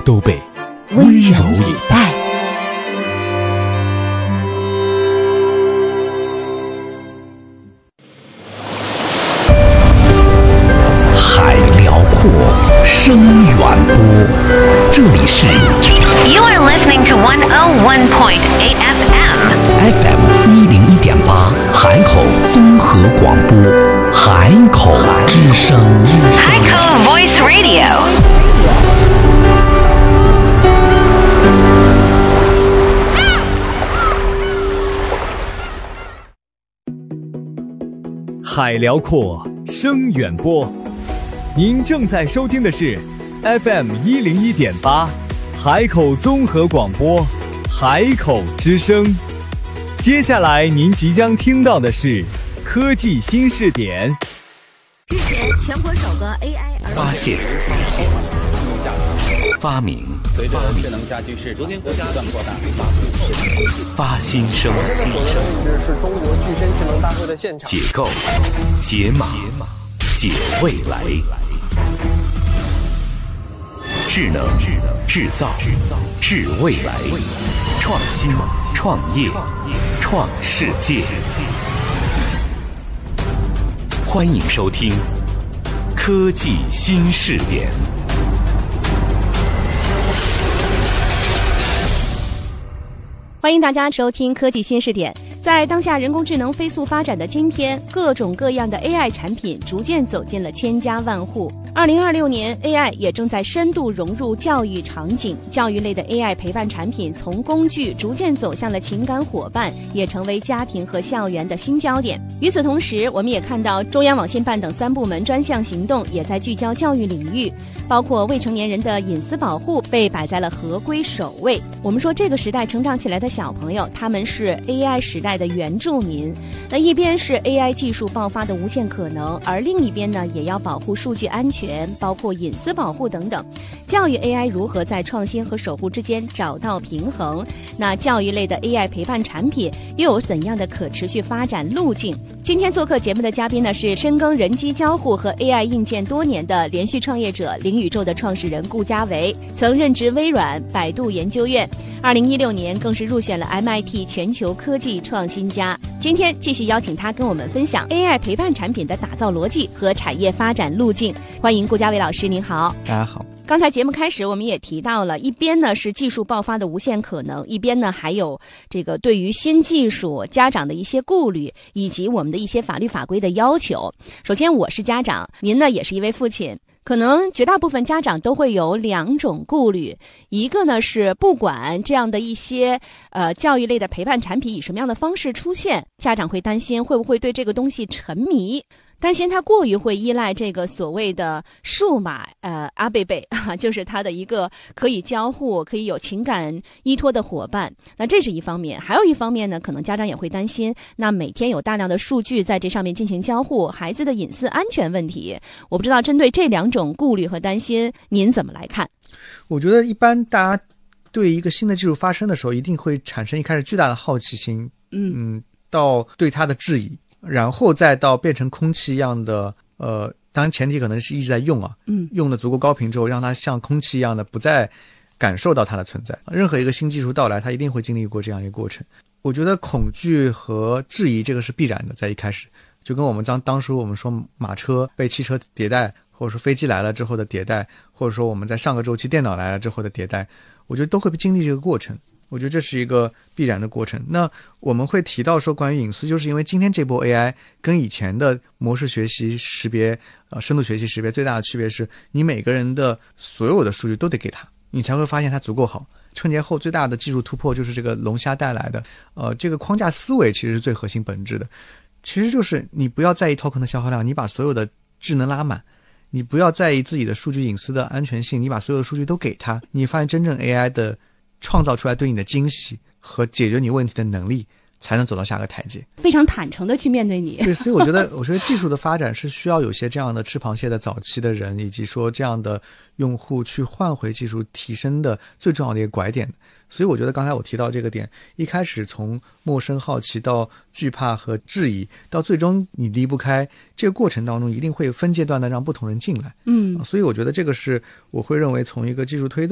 都被温柔以待。海辽阔，声远播，这里是 You are listening to 101.8 FM 101.8海口综合广播，海口之声， 海口 Voice Radio。 海辽阔，声远播。您正在收听的是 FM 101.8海口综合广播，海口之声。接下来您即将听到的是科技新视点。 之前全国首个 AI 发现、发明、 随着智能家居市场的不断扩大， 发新生、 是中国具身智能大会的现场。 解构、解码、解未来。智能、制造、治未来。创新、创业、创世界。欢迎收听科技新视点。 欢迎大家收听科技新视点。在当下人工智能飞速发展的今天，各种各样的 AI 产品逐渐走进了千家万户。2026年 AI 也正在深度融入教育场景，教育类的 AI 陪伴产品从工具逐渐走向了情感伙伴，也成为家庭和校园的新焦点。与此同时，我们也看到中央网信办等3部门专项行动也在聚焦教育领域，包括未成年人的隐私保护被摆在了合规首位。我们说这个时代成长起来的小朋友，他们是 AI 时代的原住民。那一边是 AI 技术爆发的无限可能，而另一边呢，也要保护数据安全，包括隐私保护等等。教育 AI 如何在创新和守护之间找到平衡？那教育类的 AI 陪伴产品又有怎样的可持续发展路径？今天做客节目的嘉宾呢，是深耕人机交互和 AI 硬件多年的连续创业者零宇宙的创始人顾家维，曾任职微软、百度研究院，2016年更是入选了 MIT 全球科技创新家。今天继续邀请他跟我们分享 AI 陪伴产品的打造逻辑和产业发展路径。欢迎顾家维老师，您好。 大家好。 刚才节目开始我们也提到了，一边呢是技术爆发的无限可能，一边呢还有这个对于新技术家长的一些顾虑，以及我们的一些法律法规的要求。首先我是家长，您呢也是一位父亲，可能绝大部分家长都会有2种顾虑。一个呢是不管这样的一些教育类的陪伴产品以什么样的方式出现，家长会担心会不会对这个东西沉迷，担心它过于会依赖这个所谓的数码阿贝贝就是它的一个可以交互、可以有情感依托的伙伴。那这是一方面，还有一方面呢，可能家长也会担心，那每天有大量的数据在这上面进行交互，孩子的隐私安全问题。我不知道针对这2种顾虑和担心，您怎么来看？ 我觉得一般大家对一个新的技术发生的时候，一定会产生一开始巨大的好奇心，到对它的质疑，然后再到变成空气一样的，当然前提可能是一直在用啊，用的足够高频之后，让它像空气一样的不再感受到它的存在。任何一个新技术到来，它一定会经历过这样一个过程。我觉得恐惧和质疑这个是必然的，在一开始就跟我们当时我们说马车被汽车迭代，或者说飞机来了之后的迭代，或者说我们在上个周期电脑来了之后的迭代，我觉得都会经历这个过程。我觉得这是一个必然的过程。那我们会提到说关于隐私，就是因为今天这波 AI 跟以前的模式学习识别、深度学习识别最大的区别是，你每个人的所有的数据都得给他，你才会发现它足够好。春节后最大的技术突破就是这个龙虾带来的，这个框架思维其实是最核心本质的。其实就是你不要在意 token 的消耗量，你把所有的智能拉满。你不要在意自己的数据隐私的安全性，你把所有的数据都给他，你发现真正 AI 的创造出来对你的惊喜和解决你问题的能力，才能走到下个台阶。 非常坦诚的去面对你。 对，所以我觉得技术的发展是需要有些这样的吃螃蟹的早期的人，以及说这样的用户去换回技术提升的最重要的一个拐点。所以我觉得刚才我提到这个点，一开始从陌生好奇到惧怕和质疑，到最终你离不开这个过程当中，一定会分阶段的让不同人进来。所以我觉得这个是我会认为从一个技术推动